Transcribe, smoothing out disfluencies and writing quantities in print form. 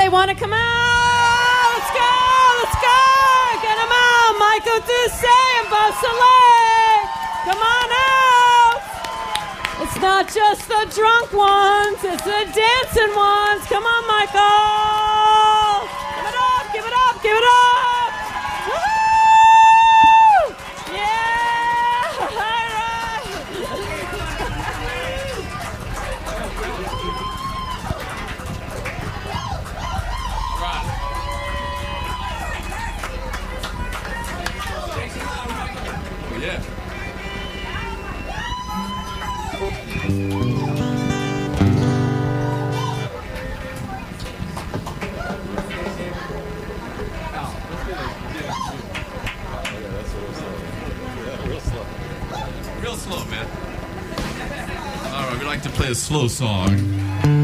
want to come out? Let's go! Let's go! Get them out! Michael Doucet and Bob Soleil! Come on out! It's not just the drunk ones, it's the dancing ones. Come on, Michael! Give it up! Give it up! Give it up! Woo! Yeah! All right! Yeah. Real slow, man. All right, we like to play a slow song.